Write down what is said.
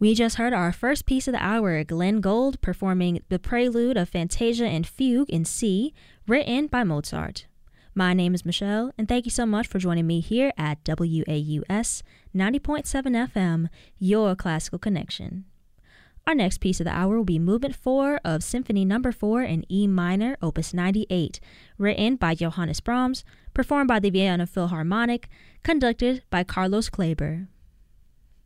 We just heard our first piece of the hour, Glenn Gould performing the prelude of Fantasia and Fugue in C, written by Mozart. My name is Michelle, and thank you so much for joining me here at WAUS 90.7 FM, your classical connection. Our next piece of the hour will be Movement 4 of Symphony No. 4 in E minor, Opus 98, written by Johannes Brahms, performed by the Vienna Philharmonic, conducted by Carlos Kleber.